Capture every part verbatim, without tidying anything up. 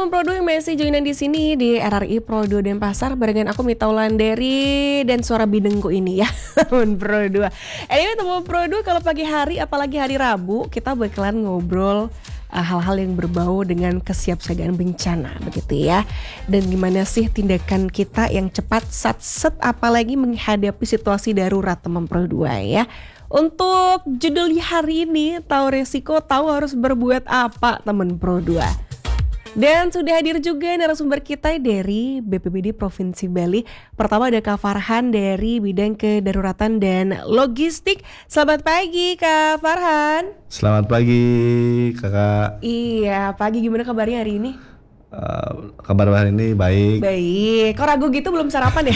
teman Pro dua yang masih joinan di sini di R R I Pro dua Denpasar barengan aku Mita Wulandari dan suara bidengku ini ya, teman Pro dua. Anyway teman Pro dua, kalau pagi hari apalagi hari Rabu kita bakalan ngobrol uh, hal-hal yang berbau dengan kesiapsiagaan bencana begitu ya. Dan gimana sih tindakan kita yang cepat sat-set apalagi menghadapi situasi darurat teman Pro dua ya. Untuk judul hari ini, tahu resiko, tahu harus berbuat apa teman Pro dua. Dan sudah hadir juga narasumber kita dari B P B D Provinsi Bali. Pertama ada Kak Farhan dari bidang kedaruratan dan logistik. Selamat pagi Kak Farhan. Selamat pagi kakak. Iya, pagi, gimana kabarnya hari ini? Uh, kabar hari ini baik. Baik, kok ragu gitu belum sarapan ya?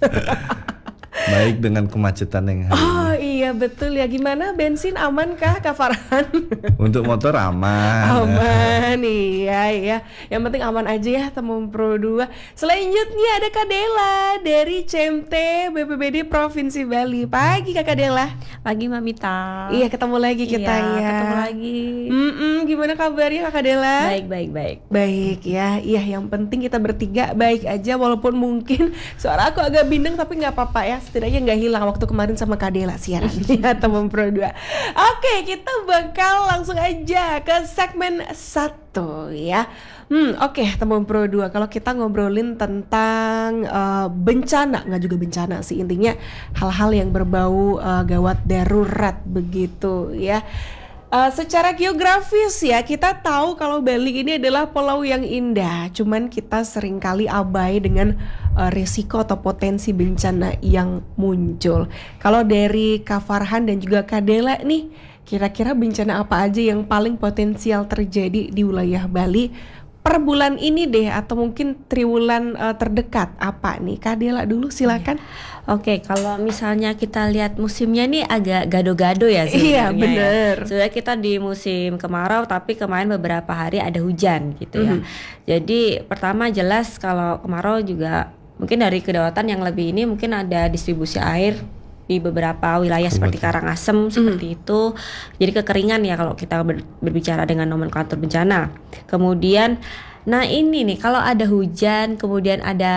Baik dengan kemacetan yang hari Oh ini. iya betul ya, gimana bensin aman kah Kak Farhan? Untuk motor aman. Aman, iya iya. Yang penting aman aja ya teman Pro dua. Selanjutnya ada Kak Dela dari C M T B P B D Provinsi Bali. Pagi Kak Dela. Pagi Mamita. Iya, ketemu lagi kita iya, ya. ketemu lagi. Mm-mm, gimana kabarnya Kak Dela? Baik, baik, baik. Baik ya, iya yang penting kita bertiga baik aja walaupun mungkin suara aku agak bindeng tapi nggak apa-apa ya, setidaknya nggak hilang waktu kemarin sama Kak Dela siaran ya teman Pro dua. Oke, kita bakal langsung aja ke segmen satu ya. Hmm, oke teman Pro dua, kalau kita ngobrolin tentang uh, bencana, nggak juga bencana sih, intinya hal-hal yang berbau uh, gawat darurat begitu ya. Uh, secara geografis ya, kita tahu kalau Bali ini adalah pulau yang indah, cuman kita seringkali abai dengan uh, risiko atau potensi bencana yang muncul. Kalau dari Kak Farhan dan juga Kak Dela nih, kira-kira bencana apa aja yang paling potensial terjadi di wilayah Bali per bulan ini deh, atau mungkin triwulan uh, terdekat apa nih? Kak Dela dulu silakan. Oke, kalau misalnya kita lihat musimnya nih agak gado-gado ya sebenarnya. Iya benar. Ya. Sudah kita di musim kemarau, tapi kemarin beberapa hari ada hujan gitu ya. Mm-hmm. Jadi pertama jelas kalau kemarau juga mungkin dari kedaulatan yang lebih ini mungkin ada distribusi air di beberapa wilayah seperti Karangasem mm-hmm. seperti itu. Jadi kekeringan ya kalau kita ber, berbicara dengan nomenklatur bencana. Kemudian, nah ini nih kalau ada hujan, kemudian ada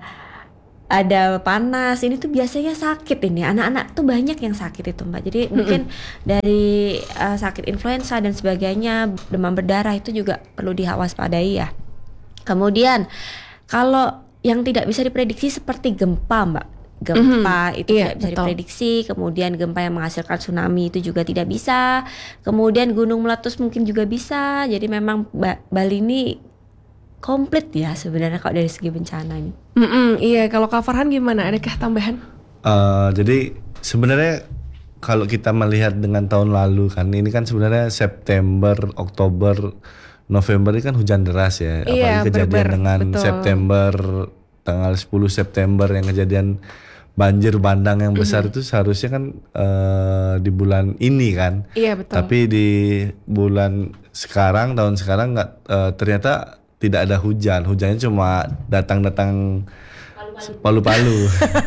ada panas, ini tuh biasanya sakit ini. Anak-anak tuh banyak yang sakit itu Mbak. Jadi mm-hmm. mungkin dari uh, sakit influenza dan sebagainya, demam berdarah itu juga perlu diwaspadai ya. Kemudian kalau yang tidak bisa diprediksi seperti gempa Mbak. Gempa mm-hmm. itu yeah, tidak bisa betul. diprediksi. Kemudian gempa yang menghasilkan tsunami itu juga tidak bisa. Kemudian gunung meletus mungkin juga bisa. Jadi memang ba- Bali ini komplit ya sebenarnya kalau dari segi bencana ini. Mm-mm, iya, kalau Kak Farhan gimana? Adakah tambahan? Uh, jadi sebenarnya kalau kita melihat dengan tahun lalu kan, ini kan sebenarnya September, Oktober, November ini kan hujan deras ya. Iya, apalagi kejadian berber, dengan betul. September, tanggal sepuluh September yang kejadian banjir bandang yang besar mm-hmm. itu seharusnya kan uh, di bulan ini kan. Iya betul. Tapi di bulan sekarang, tahun sekarang nggak uh, ternyata tidak ada hujan. Hujannya cuma datang-datang palu-palu.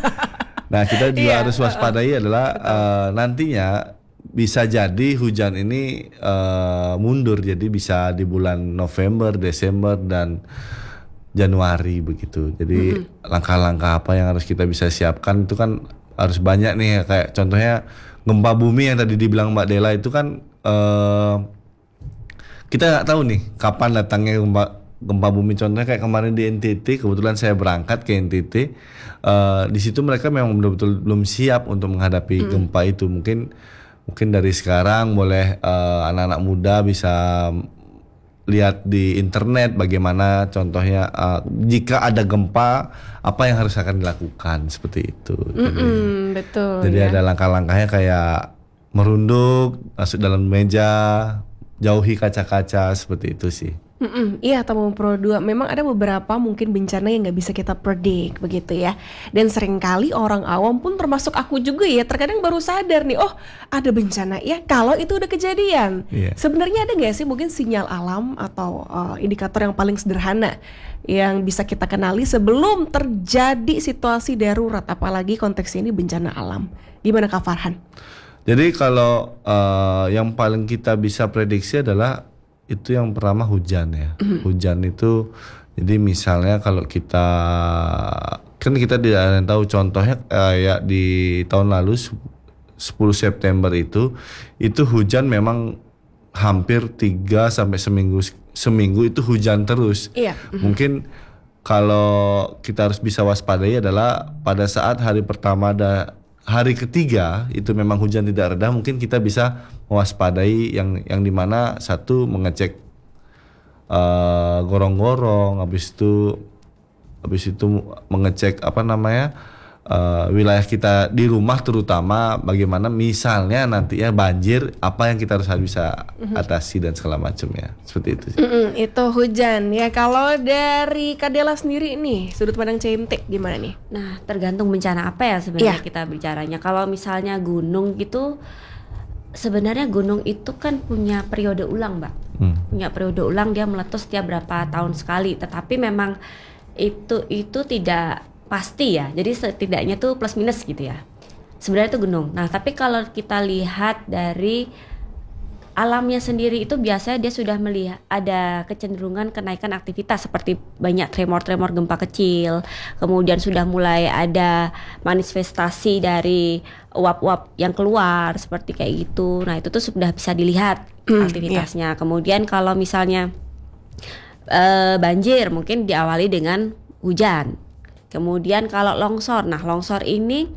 Nah kita juga iya, harus waspadai uh, adalah uh, nantinya bisa jadi hujan ini uh, mundur. Jadi bisa di bulan November, Desember dan Januari begitu. Jadi mm-hmm. langkah-langkah apa yang harus kita bisa siapkan itu kan harus banyak nih. Kayak contohnya gempa bumi yang tadi dibilang Mbak Dela itu kan uh, kita nggak tahu nih kapan datangnya gempa gempa bumi. Contohnya kayak kemarin di N T T, kebetulan saya berangkat ke N T T. Uh, di situ mereka memang betul-betul belum siap untuk menghadapi mm. gempa itu. Mungkin mungkin dari sekarang boleh uh, anak-anak muda bisa lihat di internet bagaimana contohnya uh, jika ada gempa apa yang harus akan dilakukan seperti itu. Jadi, betul. Jadi ya. ada langkah-langkahnya kayak merunduk, masuk dalam meja, jauhi kaca-kaca seperti itu sih. Mm-mm, iya teman Pro dua, memang ada beberapa mungkin bencana yang nggak bisa kita predik begitu ya. Dan seringkali orang awam pun termasuk aku juga ya, terkadang baru sadar nih, oh ada bencana ya kalau itu udah kejadian. Yeah. Sebenarnya ada nggak sih mungkin sinyal alam atau uh, indikator yang paling sederhana yang bisa kita kenali sebelum terjadi situasi darurat, apalagi konteks ini bencana alam? Gimana Kak Farhan? Jadi kalau uh, yang paling kita bisa prediksi adalah itu yang pertama hujan ya. Mm-hmm. Hujan itu jadi misalnya kalau kita kan kita tidak ada yang tahu, contohnya kayak di tahun lalu sepuluh September itu itu hujan memang hampir tiga sampai seminggu seminggu itu hujan terus. Iya. Mm-hmm. Mungkin kalau kita harus bisa waspadai adalah pada saat hari pertama ada hari ketiga itu memang hujan tidak reda, mungkin kita bisa mewaspadai yang yang dimana satu mengecek uh, gorong-gorong, habis itu habis itu mengecek apa namanya uh, wilayah kita di rumah, terutama bagaimana misalnya nantinya banjir, apa yang kita harus bisa atasi dan segala macamnya, seperti itu sih. Mm-mm, itu hujan ya. Kalau dari Kadela sendiri nih, sudut pandang C M T gimana nih? Nah, tergantung bencana apa ya sebenarnya Iya. kita bicaranya. Kalau misalnya gunung gitu, sebenarnya gunung itu kan punya periode ulang, Mbak. Hmm. Punya periode ulang, dia meletus setiap berapa tahun sekali. Tetapi memang itu itu tidak pasti ya. Jadi setidaknya tuh plus minus gitu ya. Sebenarnya itu gunung. Nah, tapi kalau kita lihat dari alamnya sendiri itu biasanya dia sudah melihat ada kecenderungan kenaikan aktivitas seperti banyak tremor-tremor gempa kecil, kemudian sudah mulai ada manifestasi dari uap-uap yang keluar seperti kayak gitu. Nah, itu tuh sudah bisa dilihat Hmm, aktivitasnya. Kemudian kalau misalnya eh, banjir mungkin diawali dengan hujan. Kemudian kalau longsor, nah longsor ini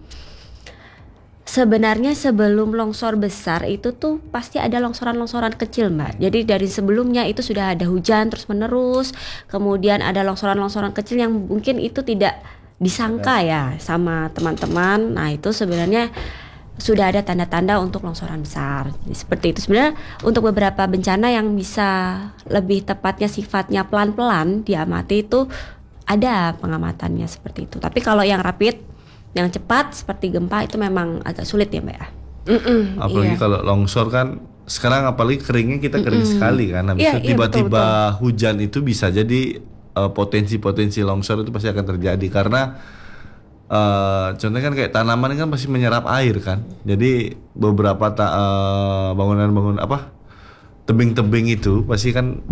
sebenarnya sebelum longsor besar itu tuh pasti ada longsoran-longsoran kecil, Mbak. Jadi dari sebelumnya itu sudah ada hujan terus menerus, kemudian ada longsoran-longsoran kecil yang mungkin itu tidak disangka ya sama teman-teman. Nah, itu sebenarnya sudah ada tanda-tanda untuk longsoran besar. Jadi, seperti itu sebenarnya untuk beberapa bencana yang bisa lebih tepatnya sifatnya pelan-pelan diamati itu ada pengamatannya seperti itu. Tapi kalau yang rapid, yang cepat seperti gempa itu memang agak sulit ya, Mbak ya. Mm-mm, Apalagi iya. kalau longsor kan sekarang apalagi keringnya kita kering Mm-mm. sekali kan. Habis Iya, itu iya, tiba-tiba betul, hujan itu bisa jadi uh, potensi-potensi longsor itu pasti akan terjadi karena uh, contohnya kan kayak tanaman kan pasti menyerap air kan. Jadi beberapa ta- uh, bangunan-bangunan apa tebing-tebing itu pasti kan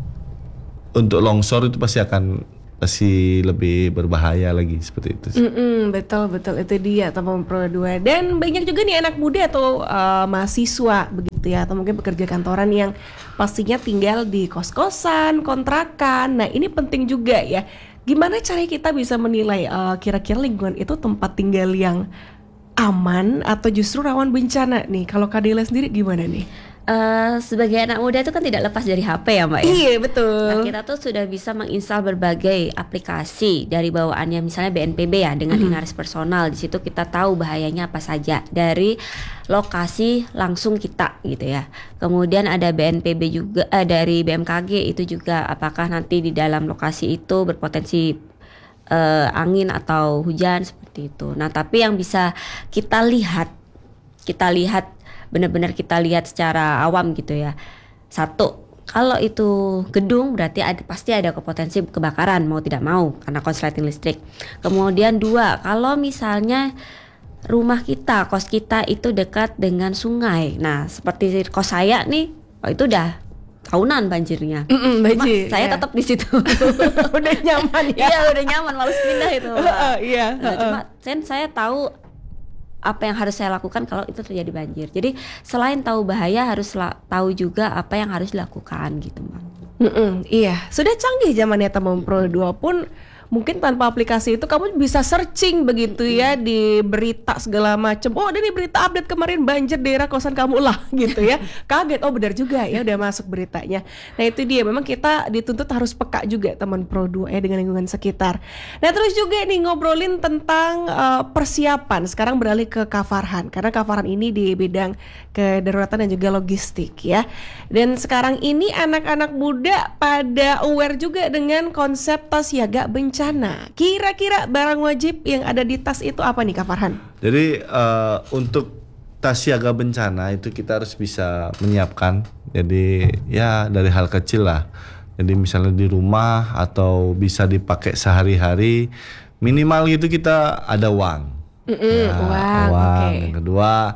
untuk longsor itu pasti akan pasti lebih berbahaya lagi seperti itu sih. Mm-mm, betul betul itu dia teman Pro dua. Dan banyak juga nih anak muda atau uh, mahasiswa begitu ya, atau mungkin pekerja kantoran yang pastinya tinggal di kos-kosan, kontrakan. Nah, ini penting juga ya. Gimana cara kita bisa menilai uh, kira-kira lingkungan itu tempat tinggal yang aman atau justru rawan bencana nih? Kalau Kadela sendiri gimana nih? Eh, sebagai anak muda itu kan tidak lepas dari H P ya, Mbak ya. Iya betul. Nah, kita tuh sudah bisa menginstal berbagai aplikasi dari bawaannya, misalnya B N P B ya dengan Mhm. Inaris Personal. Di situ kita tahu bahayanya apa saja dari lokasi langsung kita gitu ya. Kemudian ada B N P B juga, eh, dari B M K G itu juga apakah nanti di dalam lokasi itu berpotensi eh, angin atau hujan seperti itu. Nah, tapi yang bisa kita lihat, kita lihat benar-benar kita lihat secara awam gitu ya. Satu, kalau itu gedung berarti ada, pasti ada potensi kebakaran mau tidak mau karena konsleting listrik. Kemudian dua, kalau misalnya rumah kita, kos kita itu dekat dengan sungai. Nah, seperti kos saya nih, oh itu udah tahunan banjirnya. Mm-mm, Cuma banjir, saya ya. tetap di situ. Udah nyaman ya. Iya, udah nyaman, males pindah itu. Heeh, iya, Nah, heeh. cuma saya, saya tahu apa yang harus saya lakukan kalau itu terjadi banjir. Jadi selain tahu bahaya harus la- tahu juga apa yang harus dilakukan gitu, Mbak. Mm-mm, iya, sudah canggih zamannya teman Pro dua pun mungkin tanpa aplikasi itu kamu bisa searching begitu ya di berita segala macam. Oh, ada nih berita update kemarin banjir daerah kosan kamu lah gitu ya. Kaget, oh benar juga ya udah masuk beritanya. Nah, itu dia memang kita dituntut harus peka juga teman Pro dua ya dengan lingkungan sekitar. Nah, terus juga nih ngobrolin tentang uh, persiapan. Sekarang beralih ke Kak Farhan karena Kak Farhan ini di bidang kedaruratan dan juga logistik ya. Dan sekarang ini anak-anak muda pada aware juga dengan konsep tas siaga bencana. Kira-kira barang wajib yang ada di tas itu apa nih Kak Farhan? Jadi uh, untuk tas siaga bencana itu kita harus bisa menyiapkan. Jadi ya dari hal kecil lah. Jadi misalnya di rumah atau bisa dipakai sehari-hari, minimal gitu kita ada uang. Mm-mm, Ya, uang, uang. oke. Yang kedua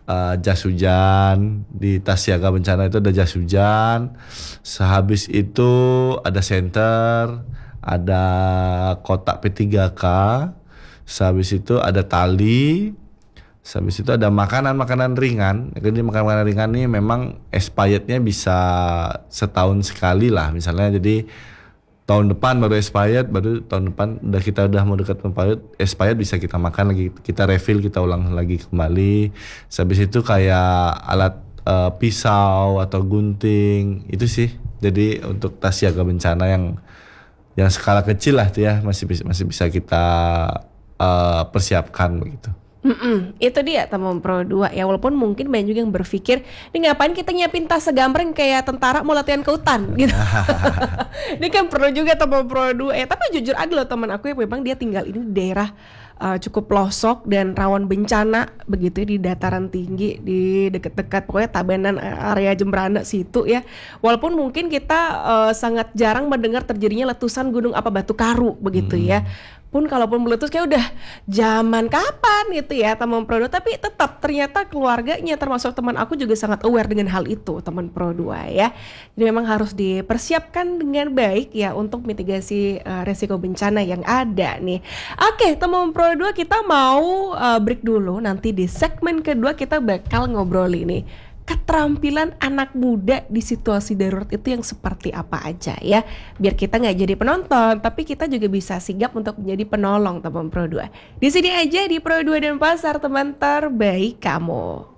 uh, jas hujan. Di tas siaga bencana itu ada jas hujan. Sehabis itu ada senter, ada kotak P tiga K. Sehabis itu ada tali. Sehabis itu ada makanan-makanan ringan. Jadi makanan-makanan ringan ini memang expirednya bisa setahun sekali lah misalnya. Jadi tahun depan baru expired, baru tahun depan udah kita udah mau dekat expired, expired bisa kita makan lagi, kita refill, kita ulang lagi kembali. Sehabis itu kayak alat uh, pisau atau gunting itu sih. Jadi untuk tas siaga bencana yang yang skala kecil lah tuh ya masih bisa masih bisa kita uh, persiapkan begitu. Mm-mm, itu dia teman Pro dua ya, walaupun mungkin banyak juga yang berpikir ini ngapain kita nyiapin tas segambreng kayak tentara mau latihan ke hutan gitu. Ini kan perlu juga teman Pro dua ya, tapi jujur ada loh teman aku yang memang dia tinggal ini di daerah uh, cukup pelosok dan rawan bencana begitu ya, di dataran tinggi, di dekat-dekat pokoknya Tabanan area Jemberana situ ya. Walaupun mungkin kita uh, sangat jarang mendengar terjadinya letusan gunung apa batu karu begitu hmm. ya. Pun kalaupun meletus kayak udah zaman kapan gitu ya teman Pro dua, tapi tetap ternyata keluarganya termasuk teman aku juga sangat aware dengan hal itu teman Pro dua ya. Jadi memang harus dipersiapkan dengan baik ya untuk mitigasi uh, resiko bencana yang ada nih. Oke teman Pro dua, kita mau uh, break dulu, nanti di segmen kedua kita bakal ngobrol ini keterampilan anak muda di situasi darurat itu yang seperti apa aja ya. Biar kita nggak jadi penonton, tapi kita juga bisa sigap untuk menjadi penolong teman Pro dua. Di sini aja di Pro dua dan Pasar, teman terbaik kamu.